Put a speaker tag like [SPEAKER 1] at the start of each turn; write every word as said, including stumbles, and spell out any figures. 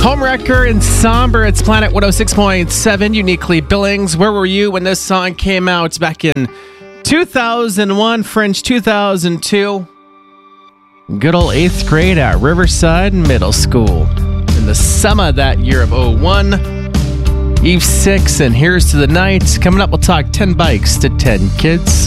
[SPEAKER 1] Homewrecker and Somber. It's Planet one oh six point seven, Uniquely Billings. Where were you when this song came out back in two thousand one, Fringe two thousand two? Good old eighth grade at Riverside Middle School. In the summer that year of oh one. Eve six and Here's to the Night. Coming up, we'll talk ten bikes to ten kids.